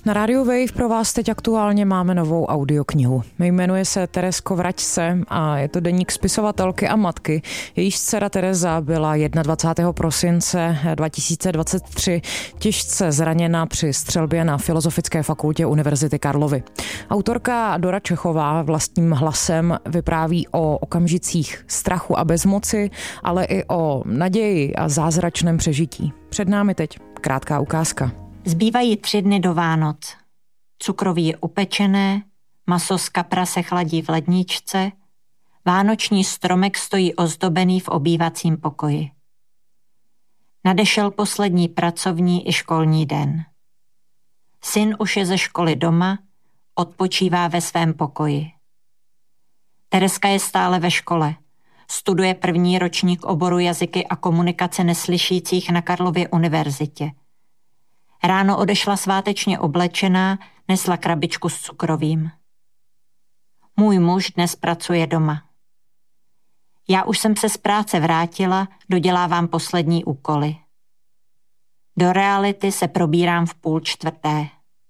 Na rádiu Wave pro vás teď aktuálně máme novou audioknihu. Jmenuje se Teresko, vrať se a je to deník spisovatelky a matky. Jejíž dcera Tereza byla 21. prosince 2023 těžce zraněna při střelbě na Filozofické fakultě Univerzity Karlovy. Autorka Dora Čechová vlastním hlasem vypráví o okamžicích strachu a bezmoci, ale i o naději a zázračném přežití. Před námi teď krátká ukázka. Zbývají 3 dny do Vánoc. Cukroví je upečené, maso z kapra se chladí v ledničce, vánoční stromek stojí ozdobený v obývacím pokoji. Nadešel poslední pracovní i školní den. Syn už je ze školy doma, odpočívá ve svém pokoji. Tereska je stále ve škole. Studuje 1. ročník oboru jazyky a komunikace neslyšících na Karlově univerzitě. Ráno odešla svátečně oblečená, nesla krabičku s cukrovým. Můj muž dnes pracuje doma. Já už jsem se z práce vrátila, dodělávám poslední úkoly. Do reality se probírám v 3:30.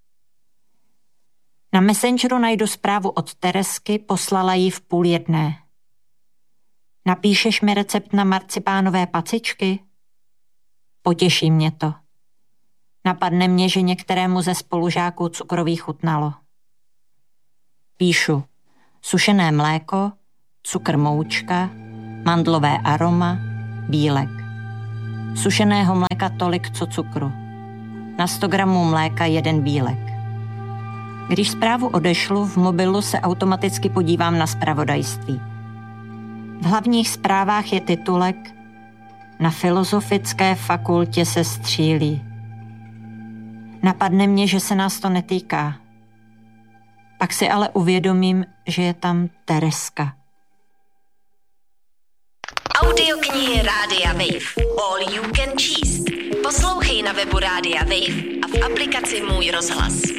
Na Messengeru najdu zprávu od Teresky, poslala ji v 12:30. Napíšeš mi recept na marcipánové pacičky? Potěší mě to. Napadne mě, že některému ze spolužáků cukroví chutnalo. Píšu: sušené mléko, cukr moučka, mandlové aroma, bílek. Sušeného mléka tolik, co cukru. Na 100 gramů mléka 1 bílek. Když zprávu odešlu, v mobilu se automaticky podívám na zpravodajství. V hlavních zprávách je titulek: Na Filozofické fakultě se střílí. Napadne mě, že se nás to netýká. Pak si ale uvědomím, že je tam Tereska. Audioknihy Rádia Wave. All you can číst. Poslouchej na webu Rádia Wave a v aplikaci Můj rozhlas.